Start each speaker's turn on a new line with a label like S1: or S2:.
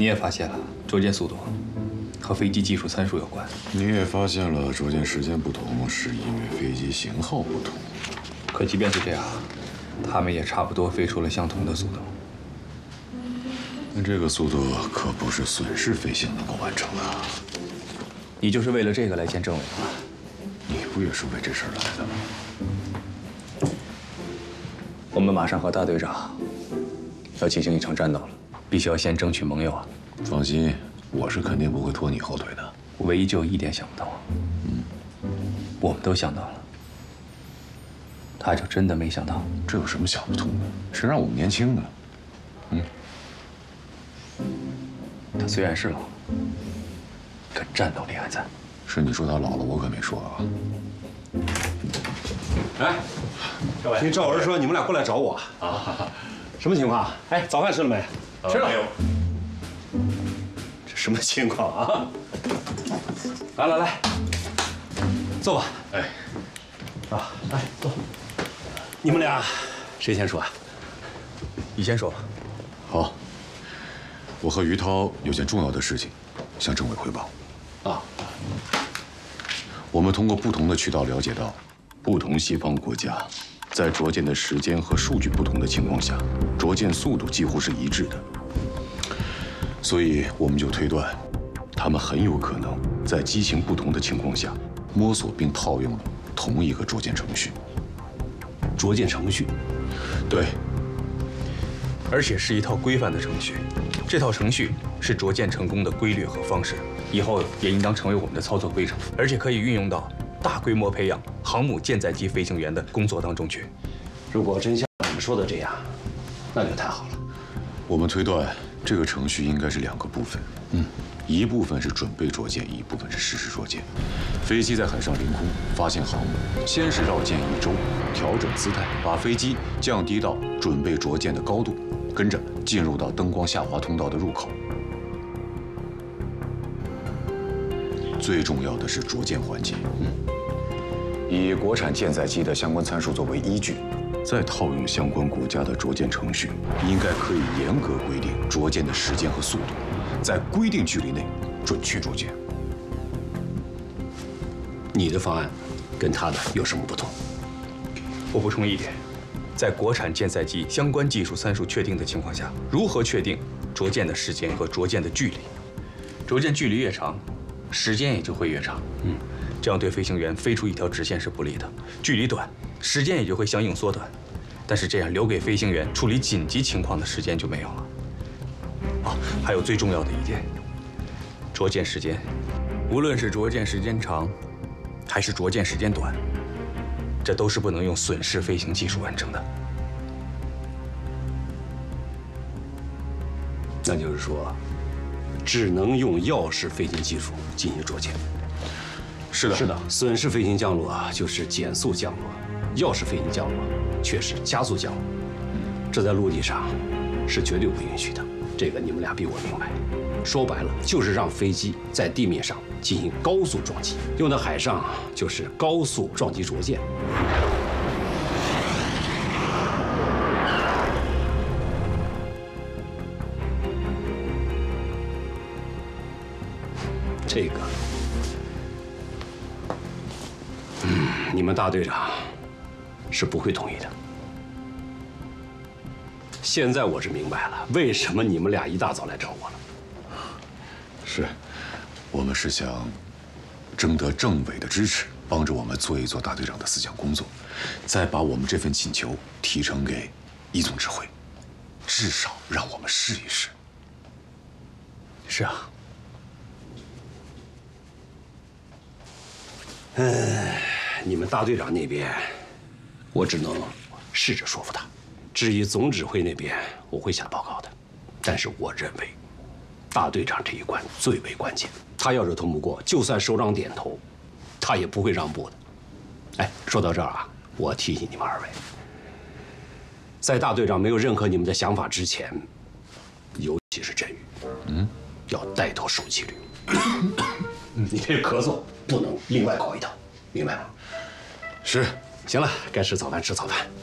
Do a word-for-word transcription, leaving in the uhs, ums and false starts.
S1: 你也发现了，着舰速度和飞机技术参数有关。
S2: 你也发现了，着舰时间不同，是因为飞机型号不同。
S1: 可即便是这样，他们也差不多飞出了相同的速度。
S2: 但这个速度可不是损失飞行能够完成的。
S1: 你就是为了这个来见政委的吗？
S2: 你不也是为这事儿来的吗？
S1: 我们马上和大队长要进行一场战斗了，必须要先争取盟友啊！
S2: 放心，我是肯定不会拖你后腿的。
S1: 我唯一就一点想不到，嗯，我们都想到了，他就真的没想到。
S2: 这有什么想不通的？谁让我们年轻呢？嗯。
S1: 他虽然是老，可战斗力还在。
S2: 是你说他老了，我可没说啊。
S3: 哎，各位，听赵文说你们俩过来找我啊？什么情况？哎，早饭吃了没？吃了。没有。这什么情况啊？来来来，坐吧。哎，啊，来坐。你们俩谁先说啊？
S1: 你先说吧。
S2: 好。我和于涛有件重要的事情向政委汇报。啊。我们通过不同的渠道了解到，不同西方国家在着舰的时间和数据不同的情况下，着舰速度几乎是一致的。所以我们就推断，他们很有可能在机型不同的情况下，摸索并套用了同一个着舰程序。
S3: 着舰程序？
S2: 对。
S1: 而且是一套规范的程序，这套程序是着舰成功的规律和方式，以后也应当成为我们的操作规程，而且可以运用到大规模培养航母舰载机飞行员的工作当中去。
S3: 如果真像你们说的这样，那就太好了。
S2: 我们推断这个程序应该是两个部分，嗯，一部分是准备着舰，一部分是实施着舰。飞机在海上凌空发现航母，先是绕舰一周，调整姿态，把飞机降低到准备着舰的高度。跟着进入到灯光下滑通道的入口。最重要的是着舰环节，嗯，以国产舰载机的相关参数作为依据，再套用相关国家的着舰程序，应该可以严格规定着舰的时间和速度，在规定距离内准确着舰。
S3: 你的方案跟他的有什么不同？
S1: 我补充一点。在国产舰载机相关技术参数确定的情况下，如何确定着舰的时间和着舰的距离？着舰距离越长，时间也就会越长。嗯，这样对飞行员飞出一条直线是不利的。距离短，时间也就会相应缩短。但是这样留给飞行员处理紧急情况的时间就没有了。哦，还有最重要的一点，着舰时间，无论是着舰时间长，还是着舰时间短。这都是不能用损失飞行技术完成的。
S3: 那就是说，只能用钥匙飞行技术进行着舰。
S2: 是的，
S3: 是的。损失飞行降落啊，就是减速降落；钥匙飞行降落却是加速降落。这在陆地上是绝对不允许的。这个你们俩比我明白。说白了，就是让飞机在地面上进行高速撞击，用到海上就是高速撞击着舰。这个，嗯，你们大队长是不会同意的。现在我是明白了，为什么你们俩一大早来找我了。
S2: 是，我们是想征得政委的支持，帮着我们做一做大队长的思想工作，再把我们这份请求提呈给一总指挥，至少让我们试一试。
S1: 是啊。
S3: 嗯，你们大队长那边，我只能试着说服他。至于总指挥那边，我会下报告的。但是我认为，大队长这一关最为关键。他要是通不过，就算首长点头，他也不会让步的。哎，说到这儿啊，我提醒你们二位，在大队长没有任何你们的想法之前，尤其是振宇，嗯，要带头守纪律。你这咳嗽不能另外搞一套，明白吗？
S2: 是。
S3: 行了，该吃早饭吃早饭。